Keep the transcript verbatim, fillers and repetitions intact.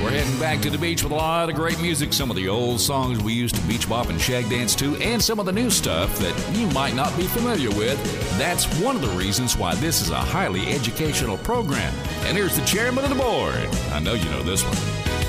We're heading back to the beach with a lot of great music, some of the old songs we used to beach bop and shag dance to, and some of the new stuff that you might not be familiar with. That's one of the reasons why this is a highly educational program. And here's the chairman of the board. I know you know this one.